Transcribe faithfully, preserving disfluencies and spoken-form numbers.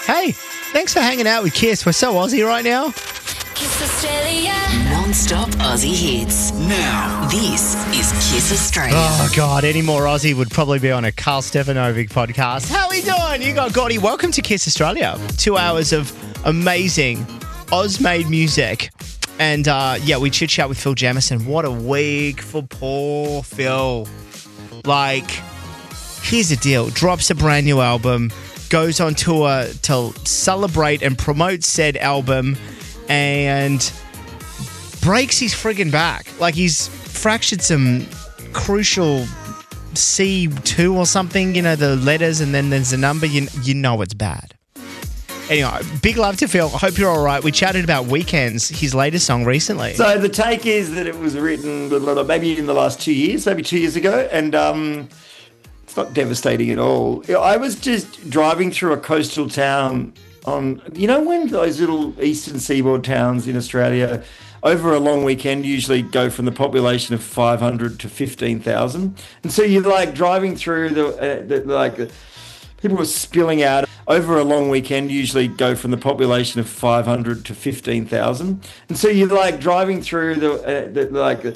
Hey, thanks for hanging out with Kiss. We're so Aussie right now. Kiss Australia. Non-stop Aussie hits. Now, this is Kiss Australia. Oh, God, any more Aussie would probably be on a Carl Stefanovic podcast. How we doing? You got Gordy. Welcome to Kiss Australia. Two hours of amazing Oz-made music. And, uh, yeah, we chit-chat with Phil Jamieson. What a week for poor Phil. Like, here's the deal. Drops a brand new album, goes on tour to celebrate and promote said album, and breaks his friggin' back. Like, he's fractured some crucial C two or something, you know, the letters, and then there's a number. You, you know it's bad. Anyway, big love to Phil. I hope you're all right. We chatted about Weekends, his latest song recently. So the take is that it was written maybe in the last two years, maybe two years ago, and um, it's not devastating at all. I was just driving through a coastal town on, you know, when those little eastern seaboard towns in Australia over a long weekend usually go from the population of five hundred to fifteen thousand. And so you're like driving through the, uh, the like, uh, people were spilling out over a long weekend, usually go from the population of five hundred to fifteen thousand. And so you're like driving through the, uh, the like,